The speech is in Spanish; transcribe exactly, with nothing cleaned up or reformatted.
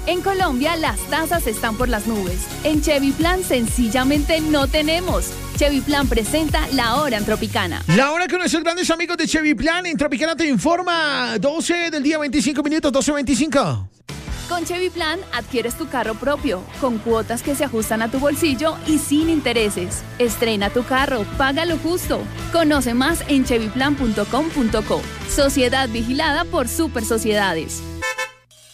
En Colombia las tasas están por las nubes. En Chevy Plan sencillamente no tenemos. Chevy Plan presenta La Hora en Tropicana. La hora con nuestros grandes amigos de Chevy Plan en Tropicana te informa. doce del día, veinticinco minutos, doce veinticinco. Con Chevy Plan adquieres tu carro propio, con cuotas que se ajustan a tu bolsillo y sin intereses. Estrena tu carro, paga lo justo. Conoce más en chevy plan punto com punto co. Sociedad vigilada por Super Sociedades.